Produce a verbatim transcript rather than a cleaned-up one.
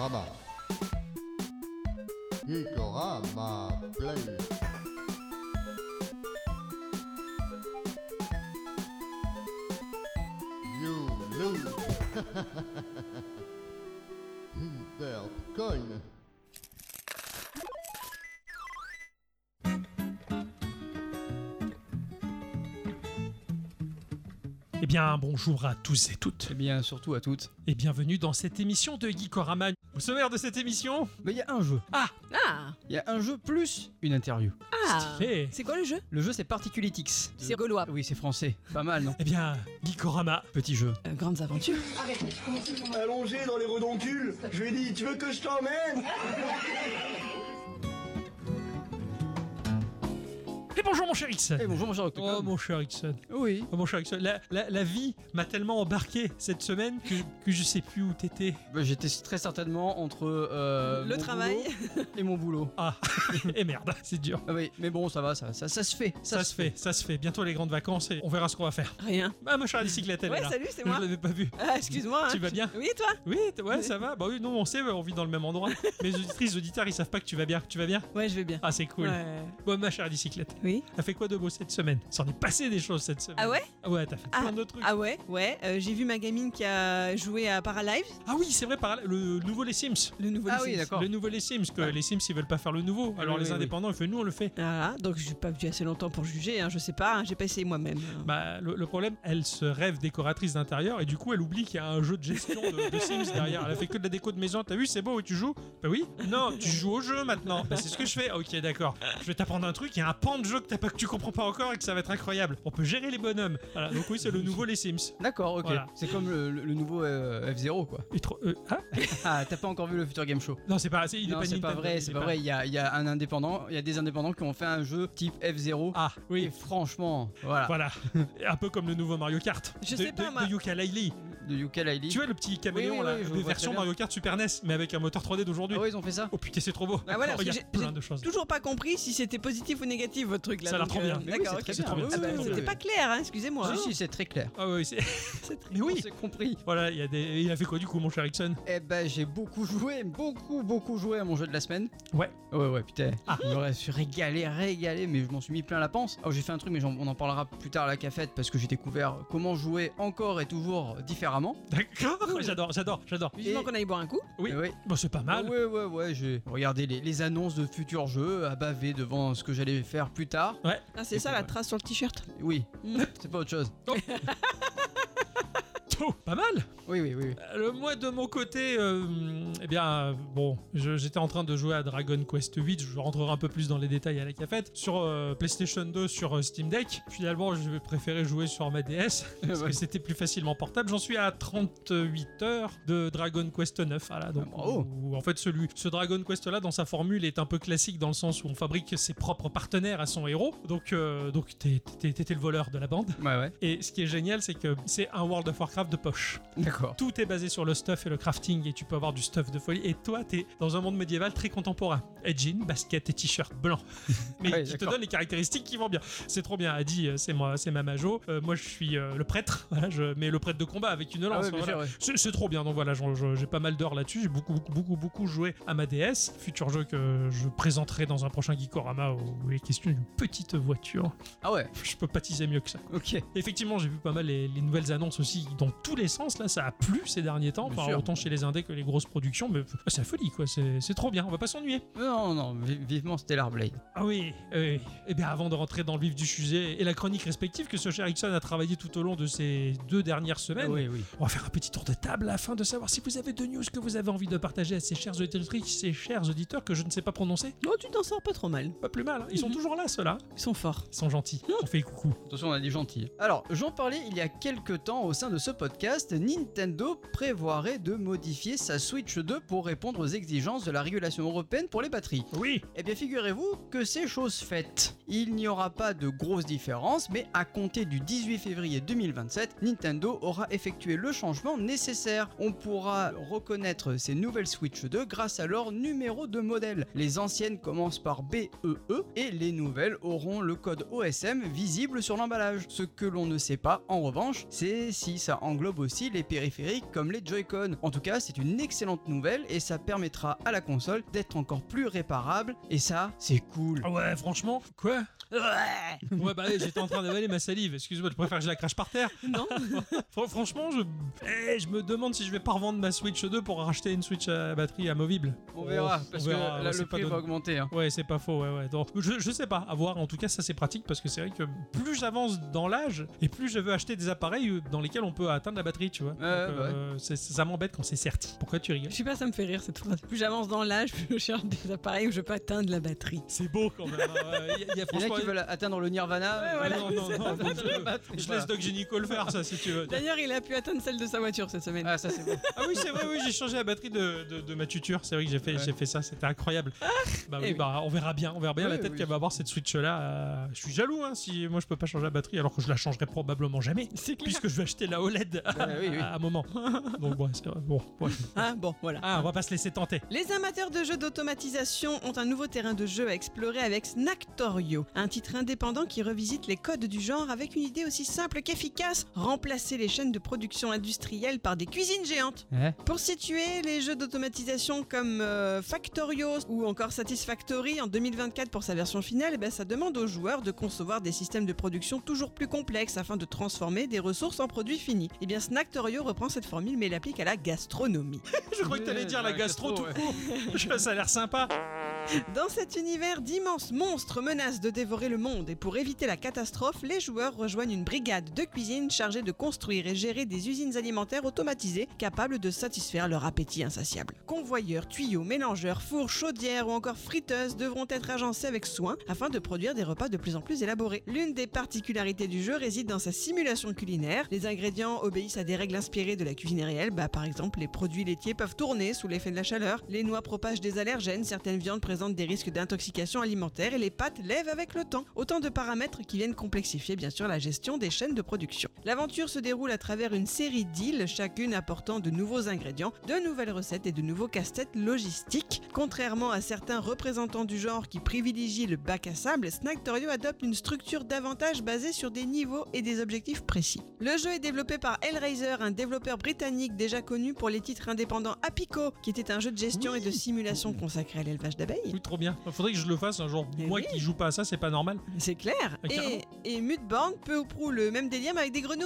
Geekorama. Geekorama Play. You lose. Insert coin. Eh bien, bonjour à tous et toutes. Eh bien, surtout à toutes. Et bienvenue dans cette émission de Geekorama. Au sommaire de cette émission... Mais il y a un jeu. Ah, Ah, Il y a un jeu plus une interview. ah. stylé. C'est quoi le jeu? Le jeu, c'est Particulitix. C'est gaulois. Oui, c'est français. Pas mal, non? Eh bien, Geekorama. Petit jeu. Euh, grandes aventures. Allongé dans les redoncules. Je lui ai dit, tu veux que je t'emmène? Et bonjour mon cher Ixon. Eh bonjour, mon cher Oh Octocom. mon cher Ixon. Oui. Oh mon cher Ixon. La, la, la vie m'a tellement embarqué cette semaine que, que je sais plus où t'étais. Bah, j'étais très certainement entre euh, Le mon travail. boulot et mon boulot. Ah, et merde, c'est dur. Ah oui, mais bon, ça va, ça, ça, ça se fait. Ça, se fait, ça se fait. Bientôt les grandes vacances et on verra ce qu'on va faire. Rien. Ah ma chère bicyclette, elle est Ouais, là. salut, c'est Je moi. l'avais pas vu. Ah, excuse-moi. Tu hein. vas bien? Oui, et toi? Oui, t- ouais, ça va. Bah oui, non, on sait, on vit dans le même endroit. Mes auditrices, auditeurs, ils savent pas que tu vas bien. Tu vas bien? Ouais, je vais bien. Ah, c'est cool. Ouais. Bon, ma chère bicyclette, Oui. t'as fait quoi de beau cette semaine? Ça en est passé des choses cette semaine. Ah ouais? Ah ouais, t'as fait Ah, plein de trucs. ah ouais, ouais. euh, j'ai vu ma gamine qui a joué à Paralive, Ah oui, c'est vrai, par là, le nouveau Les Sims. le nouveau Ah Les oui, Sims. d'accord. Le nouveau Les Sims, que Ah. les Sims ils veulent pas faire le nouveau. Alors oui, les oui, indépendants, ils font nous on le fait. Voilà, donc j'ai pas vu assez longtemps pour juger, hein, je sais pas, hein, j'ai pas essayé moi-même. Bah le, le problème, elle se rêve décoratrice d'intérieur et du coup elle oublie qu'il y a un jeu de gestion de, de Sims derrière. Elle a fait que de la déco de maison. T'as vu, c'est beau, et tu joues? Bah oui. Non, tu joues au jeu maintenant. Bah c'est ce que je fais. Ok, d'accord. Je vais t'apprendre un truc. Il y a un pan de jeu que t'as pas, que tu comprends pas encore et que ça va être incroyable. On peut gérer les bonhommes. Voilà. Donc oui, c'est le nouveau Les Sims. D'accord, ok. Voilà. C'est comme le, le- le nouveau euh, F zéro, quoi. Et trop, euh, ah Ah, t'as pas encore vu le Future Game Show? non, c'est pas. C'est, il est Non, pas c'est pas Nintendo, vrai, il c'est est pas vrai. Il y a, il y a un indépendant, il y a des indépendants qui ont fait un jeu type F zéro. Ah Et oui. franchement, voilà. Voilà. Un peu comme le nouveau Mario Kart. Je de, sais pas, de, moi. de Yooka-Laylee. De Yooka-Laylee. Tu vois le petit caméléon Oui, oui, là, oui, je de vois version très bien. Mario Kart Super N E S, mais avec un moteur trois D d'aujourd'hui. Ah ouais, ils ont fait ça? Oh putain, c'est trop beau. Ah voilà, Oh, il y a j'ai- plein j'ai de choses. Toujours pas compris si c'était positif ou négatif votre truc là. Ça a l'air donc, trop bien. Mais oui, D'accord, c'est ok. très trop bien, oui, c'est oui, très oui, bien. C'était oui. pas clair, hein, excusez-moi. Si, hein. si, c'est très clair. Ah oui, c'est. C'est très- Mais oui. C'est compris. Voilà, il y a des. Il a fait quoi du coup, mon cher Ixon? Eh ben, j'ai beaucoup joué, beaucoup, beaucoup joué à mon jeu de la semaine. Ouais. Ouais, ouais, putain. Ah. Je me suis régalé, régalé, mais je m'en suis mis plein la panse. Alors, j'ai fait un truc, mais j'en- on en parlera plus tard à la cafette parce que j'ai découvert comment jouer encore et toujours différemment. D'accord. J'adore, j'adore, j'adore. Vivement Et- qu'on aille boire un coup. Oui. Eh ouais. Bon, c'est pas mal. Ouais, ouais, ouais, j'ai regardé les, les annonces de futurs jeux, à baver devant ce que j'allais faire plus tard. Ouais. Ah, c'est ça la trace sur le t-shirt. Oui, Mm. c'est pas autre chose. Oh, pas mal. Oui, oui, oui. Euh, moi de mon côté, euh, eh bien, euh, bon, je- j'étais en train de jouer à Dragon Quest huit. Je rentrerai un peu plus dans les détails à la cafette. Sur euh, PlayStation deux, sur euh, Steam Deck. Finalement, je vais préférer jouer sur ma D S parce Ouais. que c'était plus facilement portable. J'en suis à trente-huit heures de Dragon Quest neuf. Voilà, donc Ah, bravo. où, en fait, celui, ce Dragon Quest là, dans sa formule, est un peu classique dans le sens où on fabrique ses propres partenaires à son héros. Donc, euh, donc t'es- t'es- t'étais le voleur de la bande. Ouais, ouais. Et ce qui est génial, c'est que c'est un World of Warcraft de poche. D'accord. Tout est basé sur le stuff et le crafting et tu peux avoir du stuff de folie. Et toi, t'es dans un monde médiéval très contemporain. Et jean, basket et t-shirt blanc. Mais Ouais, qui te d'accord. donne les caractéristiques qui vont bien. C'est trop bien. Adi, euh, c'est moi, c'est ma majo. Euh, moi, je suis euh, le prêtre. Voilà, je, mais le prêtre de combat avec une Ah lance. ouais, bien voilà. sûr, ouais. C'est c'est trop bien. Donc voilà, j'en- je- j'ai pas mal d'heures là-dessus. J'ai beaucoup, beaucoup, beaucoup, beaucoup joué à ma D S. Futur jeu que je présenterai dans un prochain Geekorama où il est question d'une petite voiture. Ah ouais, Je peux pas teaser mieux que ça. ok. Effectivement, j'ai vu pas mal les, les nouvelles annonces aussi dans tous les sens. Là, ça a plu ces derniers temps, Bien enfin, sûr. autant chez les indés que les grosses productions. Mais ah, c'est la folie, quoi. C'est c'est trop bien. On va pas s'ennuyer. Non, non, vi- vivement Stellar Blade. Ah oui. oui. Et bien, avant de rentrer dans le vif du sujet et la chronique respective que ce cher Ixon a travaillé tout au long de ces deux dernières semaines, Ah oui, oui. on va faire un petit tour de table afin de savoir si vous avez deux news que vous avez envie de partager à ces chers auditrices, ces chers auditeurs que je ne sais pas prononcer. Oh, tu t'en sors pas trop mal. Pas plus mal. hein. Ils sont toujours là, ceux-là. Ils sont forts. Ils sont gentils. On fait coucou. Attention, on a des gentils. Alors, j'en parlais il y a quelques temps au sein de ce podcast, Nintendo prévoirait de modifier sa Switch deux pour répondre aux exigences de la régulation européenne pour les batteries. Oui. Eh bien, figurez-vous que c'est chose faite. Il n'y aura pas de grosses différences, mais à compter du dix-huit février deux mille vingt-sept, Nintendo aura effectué le changement nécessaire. On pourra reconnaître ces nouvelles Switch deux grâce à leur numéro de modèle. Les anciennes commencent par B E E et les nouvelles auront le code O S M visible sur l'emballage. Ce que l'on ne sait pas, en revanche, c'est si ça englobe englobe aussi les périphériques comme les Joy-Con. En tout cas, c'est une excellente nouvelle et ça permettra à la console d'être encore plus réparable et ça, c'est cool. Ah ouais, franchement, quoi? Ouais, bah ouais, j'étais en train d'avaler ma salive. Excuse-moi, tu préfères que je la crache par terre? Non. Fr- Franchement, je... eh, je me demande si je vais pas revendre ma Switch deux pour racheter une Switch à batterie amovible. On verra, Oh, parce on verra, que là, c'est le pas prix va donné. augmenter. Hein. Ouais, c'est pas faux, ouais, ouais. Donc, je, je sais pas, à voir. En tout cas, ça c'est pratique parce que c'est vrai que plus j'avance dans l'âge et plus je veux acheter des appareils dans lesquels on peut atteindre la batterie, tu vois. Donc, euh, c'est- ça m'embête quand c'est certi. Pourquoi tu rigoles? Je sais pas, ça me fait rire cette phrase. Plus j'avance dans l'âge, plus je cherche des appareils où je peux atteindre la batterie. C'est beau quand même. hein. Il y a, il y a Il y en a franchement. qui veulent atteindre le Nirvana. Ouais, Ah, voilà. non, non, non, non, je, je laisse Doc Gynéco le faire, ça, si tu veux. D'ailleurs, il a pu atteindre celle de sa voiture cette semaine. Ah, ça c'est bon. Ah oui, c'est vrai, oui, j'ai changé la batterie de, de, de ma tuture. C'est vrai que j'ai fait, Ouais. j'ai fait ça, c'était incroyable. Bah oui, Eh oui. bah on verra bien, on verra bien Oui, la tête oui. qu'elle va avoir cette Switch là. Je suis jaloux, hein, si moi je peux pas changer la batterie, alors que je la changerai probablement jamais, C'est clair. puisque je vais acheter la O L E D à, oui, oui. à un moment. Donc bon, c'est bon. Ouais. Ah bon, voilà. Ah, on va pas se laisser tenter. Les amateurs de jeux d'automatisation ont un nouveau terrain de jeu à explorer avec Snacktorio, un titre indépendant qui revisite les codes du genre avec une idée aussi simple qu'efficace, remplacer les chaînes de production industrielle par des cuisines géantes. Eh Pour situer, les jeux d'automatisation comme euh, Factorio ou encore Satisfactory en deux mille vingt-quatre pour sa version finale, eh ben, ça demande aux joueurs de concevoir des systèmes de production toujours plus complexes afin de transformer des ressources en produits finis. Et bien Snacktorio reprend cette formule mais l'applique à la gastronomie. Je crois que t'allais dire la la gastro, gastro, tout court. Ça a l'air sympa. Dans cet univers, d'immenses monstres menacent de dévorer le monde et pour éviter la catastrophe, les joueurs rejoignent une brigade de cuisine chargée de construire et gérer des usines alimentaires automatisées capables de satisfaire leur appétit insatiable. Convoyeurs, tuyaux, mélangeurs, fours, chaudières ou encore friteuses devront être agencés avec soin afin de produire des repas de plus en plus élaborés. L'une des particularités du jeu réside dans sa simulation culinaire. Les ingrédients obéissent à des règles inspirées de la cuisine réelle. Bah, par exemple, les produits laitiers peuvent tourner sous l'effet de la chaleur, les noix propagent des allergènes, certaines viandes présentent des risques d'intoxication alimentaire et les pâtes lèvent avec le temps. Autant de paramètres qui viennent complexifier bien sûr la gestion des chaînes de production. L'aventure se déroule à travers une série d'îles, chacune apportant de nouveaux ingrédients, de nouvelles recettes et de nouveaux casse-têtes logistiques. Contrairement à certains représentants du genre qui privilégient le bac à sable, Snacktorio adopte une structure davantage basée sur des niveaux et des objectifs précis. Le jeu est développé par Hellraiser, un développeur britannique déjà connu pour les titres indépendants Apico, qui était un jeu de gestion Oui. et de simulation consacré à l'élevage d'abeilles. Oui, trop bien. Faudrait que je le fasse un jour. Eh Moi oui. qui joue pas à ça, c'est pas normal. C'est clair. Ah, carrément. Et, et Mudborn, peu ou prou le même délire mais avec des grenouilles.